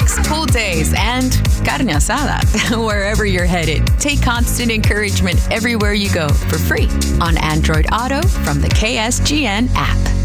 walks, pool days, and carne asada. Wherever you're headed, take Constant Encouragement everywhere you go for free on Android Auto from the KSGN app.